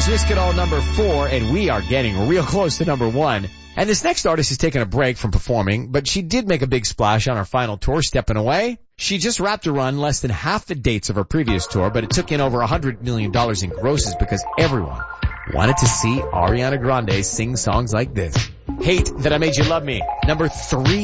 is Risk It All number 4, and we are getting real close to number 1. And this next artist is taking a break from performing, but she did make a big splash on her final tour, Stepping Away. She just wrapped a run less than half the dates of her previous tour, but it took in over $100 million in grosses because everyone wanted to see Ariana Grande sing songs like this. Hate That I Made You Love Me, number 3.